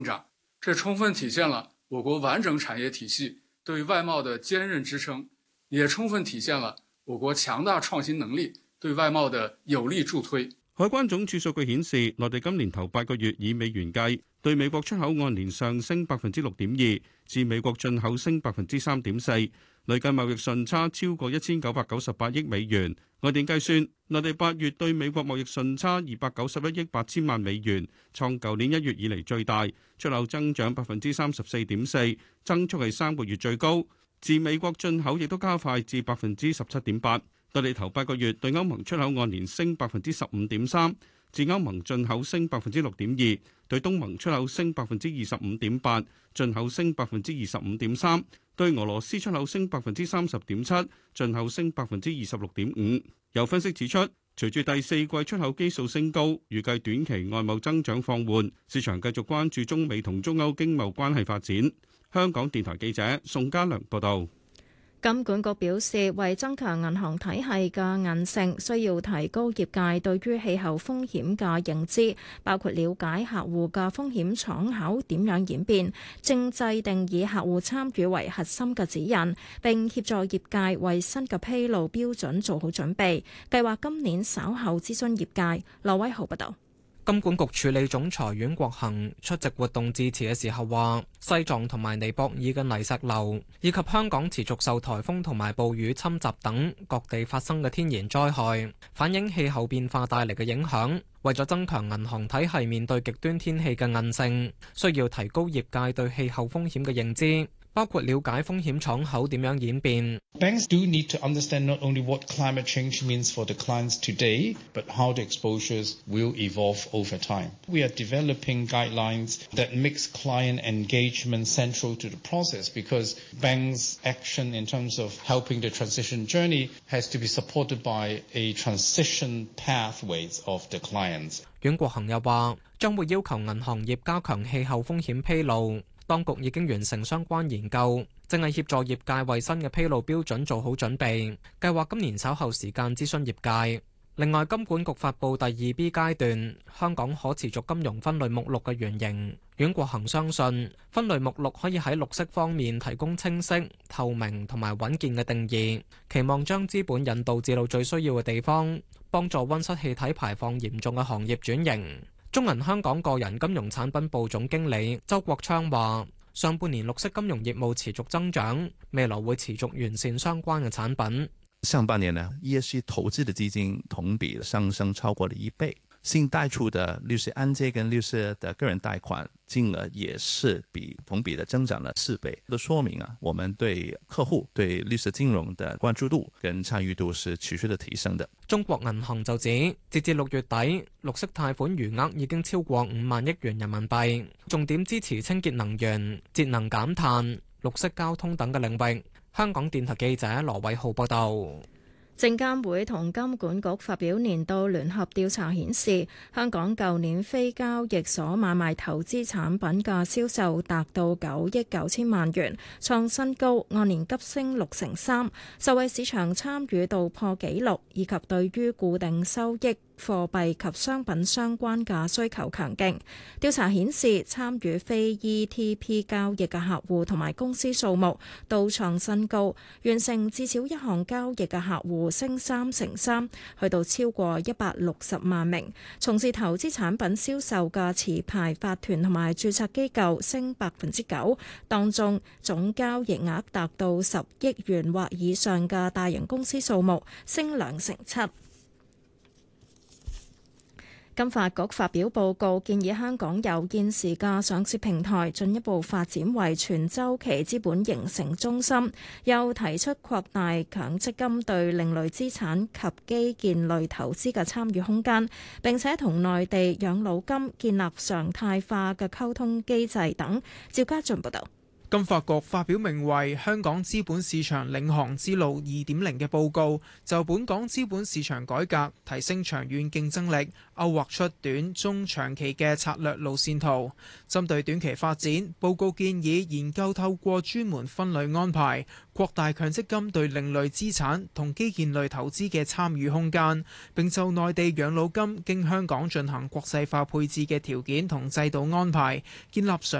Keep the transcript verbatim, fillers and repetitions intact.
長，這充分體現了我國完整產業體系對外貿的堅韌支撐，也充分體現了我國強大創新能力對外貿的有力助推。 海關總署數據顯示，內地今年頭八個月以美元計，對美國出口按年上升百分之六點二，至美國進口升百分之三點四，累計貿易順差超過一千九百九十八億美元。外電計算，內地八月對美國貿易順差二百九十一億八千萬美元，創舊年一月以嚟最大，出口增長百分之三十四點四，增速係三個月最高。自美國進口亦都加快至百分之十七點八。內地頭八個月對歐盟出口按年升百分之十五點三，自歐盟進口升百分之六點二，對東盟出口升百分之二十五點八，進口升百分之二十五點三，對俄羅斯出口升百分之三十點七，進口升百分之二十六點五。有分析指出，隨住第四季出口基數升高，預計短期外貿增長放緩，市場繼續關注中美同中歐經貿關係發展。香港電台記者宋家良報道。 金管局表示，為增強銀行體系嘅韌性，需要提高業界對於氣候風險嘅認知，包括了解客戶嘅風險敞口點樣演變，正制定以客戶參與為核心嘅指引，並協助業界為新嘅披露標準做好準備。計劃今年稍後諮詢業界。羅威豪報道。 金管局處理總裁阮國恒出席活動致辭嘅時候話，西藏同埋尼泊爾嘅泥石流，以及香港持續受颱風同埋暴雨侵襲等各地發生嘅天然災害，反映氣候變化帶嚟嘅影響。為咗增強銀行體系面對極端天氣嘅韌性，需要提高業界對氣候風險嘅認知，包括了解風險敞口點樣演變。 Banks do need to understand not only what climate change means for the clients today, but how the exposures will evolve over time. We are developing guidelines that makes client engagement central to the process, because banks' action in terms of helping the transition journey has to be supported by a transition pathways of the clients. 阮國恒又話，將會要求銀行業加強氣候風險披露。當局已經完成相關研究，正係協助業界為新嘅披露標準做好準備，計劃今年稍後時間諮詢業界。另外，金管局發布第二 B 階段香港可持續金融分類目錄嘅原型。阮國恒相信，分類目錄可以喺綠色方面提供清晰、透明同埋穩健嘅定義，期望將資本引導至到最需要嘅地方，幫助溫室氣體排放嚴重嘅行業轉型。中銀香港個人金融產品部總經理周國昌話，上半年綠色金融業務持續增長，未來會持續完善相關嘅產品。 上半年呢 E S G 投資的基金同比上升超過了一倍，新貸出的綠色按揭跟綠色的個人貸款金額也是比同比的增長了四倍，都說明啊，我們對客戶對綠色金融的關注度跟參與度是持續的提升的。 中國銀行就指，截至六月底，綠色貸款餘額已經超過五萬億元人民幣，重點支持清潔能源、節能減碳、綠色交通等嘅領域。香港電台記者羅偉浩報道。 證監會同金管局發表年度聯合調查顯示，香港舊年非交易所買賣投資產品嘅銷售達到九億九千萬元，創新高，按年急升六成三，受惠市場參與度破紀錄，以及對於固定收益貨幣及商品相關嘅需求強勁。調查顯示，參與非 E T P 交易嘅客戶同埋公司數目都創新高，完成至少一項交易嘅客戶升三成三，去到超過一百六十萬名。從事投資產品銷售嘅持牌法團同埋註冊機構升百分之九，當中總交易額達到十億元或以上嘅大型公司數目升兩成七。金發局發表報告，建議香港由現時嘅上市平台進一步發展為全周期資本形成中心，又提出擴大強積金對另類資產及基建類投資嘅參與空間，並且同內地養老金建立常態化嘅溝通機制等。趙家俊報道。 金發局發表名為《香港資本市場領航之路二點零》嘅報告，就本港資本市場改革、提升長遠競爭力，勾畫出短、中、長期嘅策略路線圖。針對短期發展，報告建議研究透過專門分類安排，擴大強積金對另類資產同基建類投資嘅參與空間，並就內地養老金經香港進行國際化配置嘅條件同制度安排，建立上